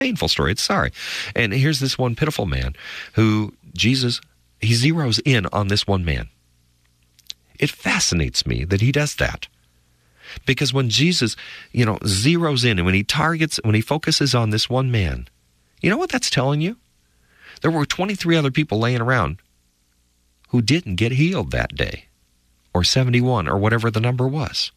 painful story. It's sorry. And here's this one pitiful man who Jesus, he zeroes in on this one man. It fascinates me that he does that. Because when Jesus, zeroes in and when he focuses on this one man, you know what that's telling you? There were 23 other people laying around who didn't get healed that day, or 71, or whatever the number was.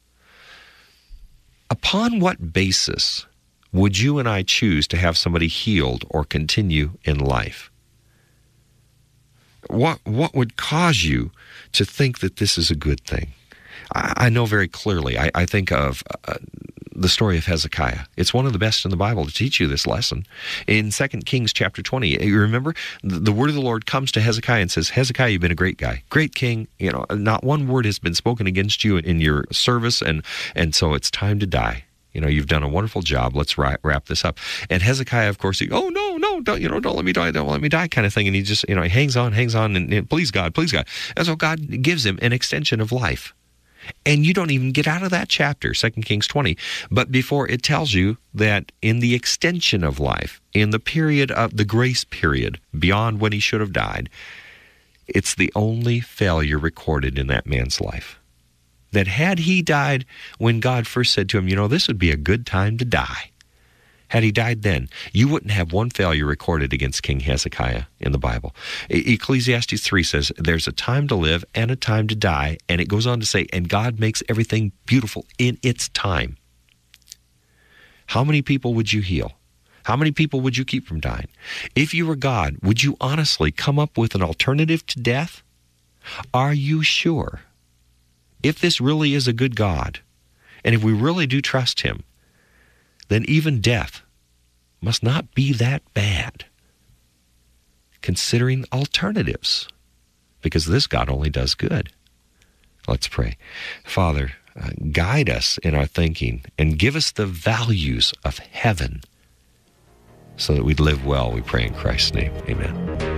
Upon what basis would you and I choose to have somebody healed or continue in life? What would cause you to think that this is a good thing? I know very clearly. I think of the story of Hezekiah. It's one of the best in the Bible to teach you this lesson. In 2 Kings chapter 20, you remember, the word of the Lord comes to Hezekiah and says, Hezekiah, you've been a great guy, great king. Not one word has been spoken against you in your service, and so it's time to die. You've done a wonderful job. Let's wrap this up. And Hezekiah, of course, oh no, don't let me die, kind of thing. And he just, he hangs on, and please God. And so God gives him an extension of life. And you don't even get out of that chapter, 2 Kings 20. But before it tells you that in the extension of life, in the period of the grace period, beyond when he should have died, it's the only failure recorded in that man's life. That had he died when God first said to him, this would be a good time to die. Had he died then, you wouldn't have one failure recorded against King Hezekiah in the Bible. Ecclesiastes 3 says, there's a time to live and a time to die, and it goes on to say, and God makes everything beautiful in its time. How many people would you heal? How many people would you keep from dying? If you were God, would you honestly come up with an alternative to death? Are you sure? If this really is a good God, and if we really do trust him, then even death must not be that bad, considering alternatives, because this God only does good. Let's pray. Father, guide us in our thinking and give us the values of heaven so that we'd live well, we pray in Christ's name. Amen.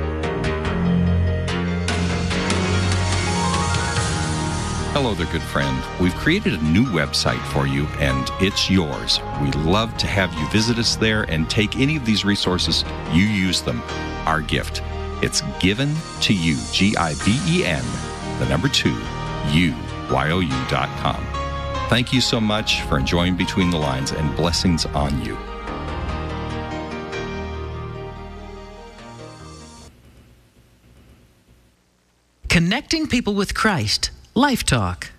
Hello there, good friend. We've created a new website for you, and it's yours. We'd love to have you visit us there and take any of these resources. You use them. Our gift. It's given to you, GIVEN, 2, UYOU.com. Thank you so much for enjoying Between the Lines, and blessings on you. Connecting people with Christ. Life Talk.